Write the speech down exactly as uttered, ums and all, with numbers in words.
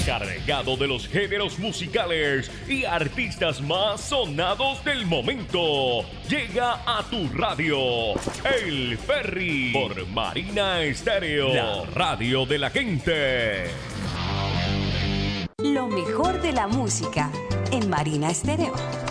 cargado de los géneros musicales y artistas más sonados del momento. Llega a tu radio El Ferry por Marina Estéreo, la radio de la gente. Lo mejor de la música en Marina Estéreo.